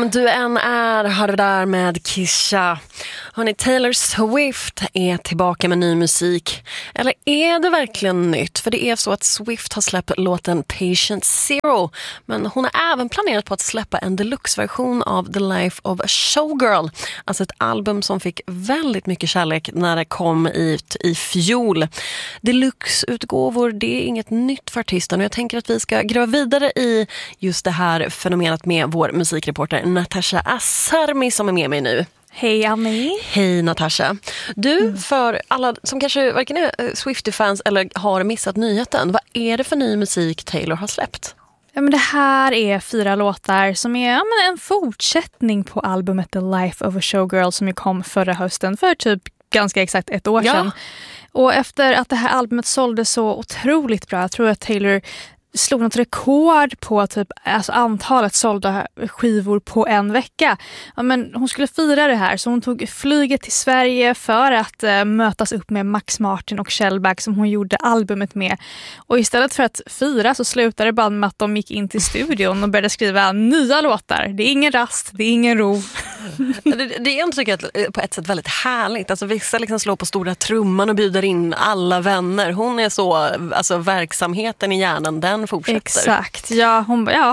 som du än är, har du där med Kisha. Hörrni, Taylor Swift är tillbaka med ny musik. Eller är det verkligen nytt? För det är så att Swift har släppt låten Patient Zero. Men hon har även planerat på att släppa en deluxe-version av The Life of a Showgirl. Alltså ett album som fick väldigt mycket kärlek när det kom ut i fjol. Deluxe-utgåvor, det är inget nytt för artisten. Och jag tänker att vi ska gräva vidare i just det här fenomenet med vår musikreporter Natasha Assarmi som är med mig nu. Hej Annie. Hej Natasha. Du, för alla som kanske varken är Swiftie-fans eller har missat nyheten, vad är det för ny musik Taylor har släppt? Ja, men det här är 4 låtar som är en fortsättning på albumet The Life of a Showgirl som ju kom förra hösten för typ ganska exakt 1 år sedan. Och efter att det här albumet sålde så otroligt bra, jag tror att Taylor slog något rekord på typ, alltså antalet sålda skivor på en vecka. Ja, men hon skulle fira det här så hon tog flyget till Sverige för att mötas upp med Max Martin och Shellback som hon gjorde albumet med. Och istället för att fira så slutade det bara med att de gick in till studion och började skriva nya låtar. Det är ingen rast, det är ingen ro. Det är ändå tycker jag på ett sätt väldigt härligt. Alltså vissa liksom slår på stora trumman och bjuder in alla vänner. Hon är så, alltså verksamheten i hjärnan, den fortsätter. Exakt, ja,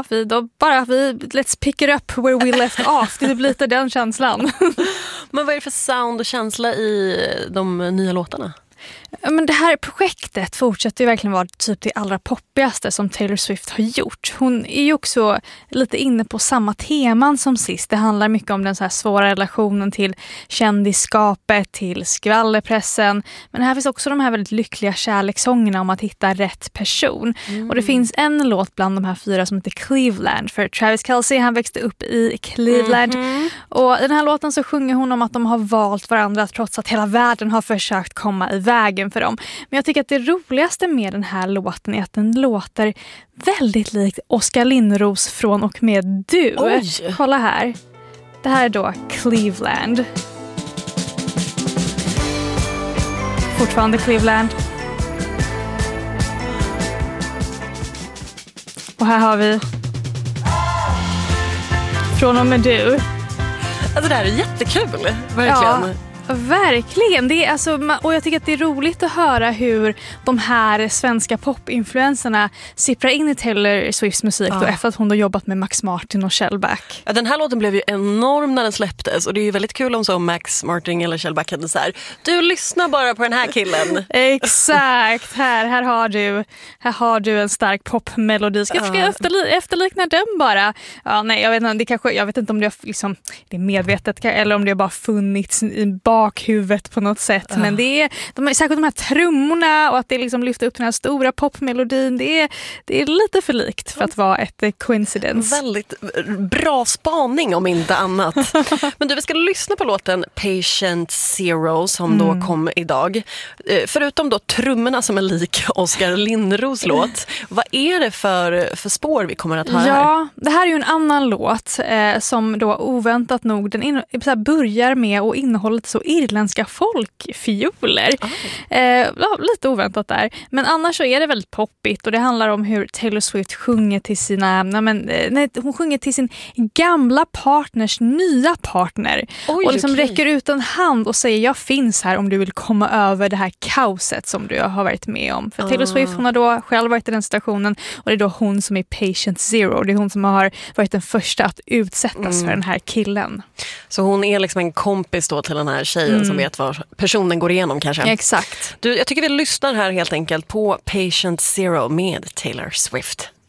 let's pick it up where we left off. Det blir lite den känslan. Men vad är det för sound och känsla i de nya låtarna? Men det här projektet fortsätter ju verkligen vara typ det allra poppigaste som Taylor Swift har gjort. Hon är ju också lite inne på samma teman som sist. Det handlar mycket om den så här svåra relationen till kändisskapet, till skvallerpressen. Men här finns också de här väldigt lyckliga kärlekssångerna om att hitta rätt person. Och det finns en låt bland de här 4 som heter Cleveland. För Travis Kelce, han växte upp i Cleveland. Och den här låten så sjunger hon om att de har valt varandra trots att hela världen har försökt komma i vägen för dem. Men jag tycker att det roligaste med den här låten är att den låter väldigt likt Oskar Lindros från och med Du. Oj. Kolla här. Det här är då Cleveland. Fortfarande Cleveland. Och här har vi Från och med Du. Alltså det här är jättekul, verkligen. Ja. Verkligen, det är alltså, och jag tycker att det är roligt att höra hur de här svenska popinfluenserna sipprar in i Taylor Swifts musik då, efter att hon har jobbat med Max Martin och Shellback. Ja, den här låten blev ju enorm när den släpptes och det är ju väldigt kul om så Max Martin eller Shellback hade så här: du lyssnar bara på den här killen. Exakt, här har du en stark popmelodi. Ska jag försöka efterlikna den bara? Ja, nej, jag vet inte om det är liksom, det är medvetet eller om det bara funnits i bakhuvudet på något sätt. Men det är särskilt de här trummorna och att det liksom lyfter upp den här stora popmelodin. Det är lite för likt för att vara ett coincidence. Väldigt bra spaning om inte annat. Men du, vi ska lyssna på låten Patient Zero som då kom idag. Förutom då trummorna som är lik Oskar Lindros låt. Vad är det för spår vi kommer att höra här? Ja, det här är ju en annan låt som då oväntat nog den börjar med och innehåller så irländska folkfioler. Lite oväntat där. Men annars så är det väldigt poppigt och det handlar om hur Taylor Swift sjunger till hon sjunger till sin gamla partners nya partner. Och liksom räcker ut en hand och säger: jag finns här om du vill komma över det här kaoset som du har varit med om. För Taylor Swift, hon har då själv varit i den situationen och det är då hon som är Patient Zero. Det är hon som har varit den första att utsättas för den här killen. Så hon är liksom en kompis då till den här tjejen som vet vad personen går igenom kanske. Exakt. Du, jag tycker vi lyssnar här helt enkelt på Patient Zero med Taylor Swift.